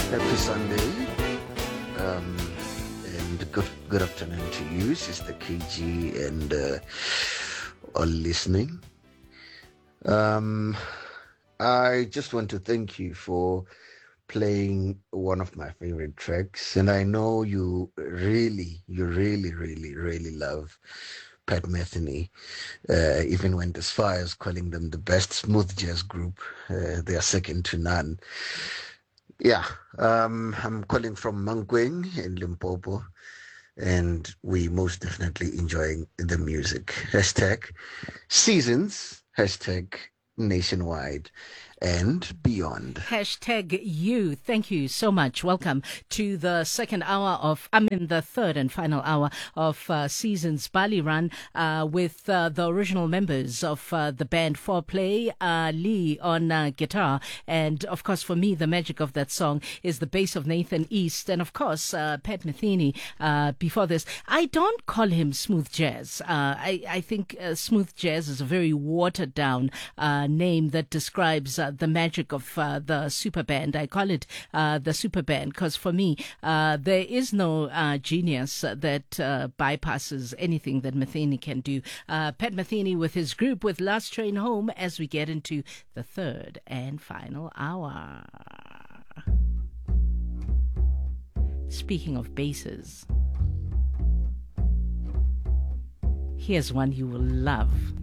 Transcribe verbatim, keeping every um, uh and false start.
Happy Sunday, um, and good good afternoon to you, Sister K G, and uh, all listening. Um, I just want to thank you for playing one of my favorite tracks, and I know you really, you really, really, really love Pat Metheny, uh, even went as far as calling them the best smooth jazz group. Uh, they are second to none. Yeah, um, I'm calling from Mankweng in Limpopo, and we most definitely enjoying the music. Hashtag seasons, hashtag nationwide and beyond. Hashtag you. Thank you so much. Welcome to the second hour of, I mean, the third and final hour of uh, Seasons Bali Run uh, with uh, the original members of uh, the band Foreplay, uh, Lee on uh, guitar. And of course, for me, the magic of that song is the bass of Nathan East. And of course, uh, Pat Metheny uh, before this. I don't call him smooth jazz. Uh, I, I think uh, smooth jazz is a very watered down uh, name that describes uh, the magic of uh, the super band. I call it uh, the super band because for me, uh, there is no uh, genius that uh, bypasses anything that Metheny can do. Uh, Pat Metheny with his group with Last Train Home as we get into the third and final hour. Speaking of basses, here's one you will love.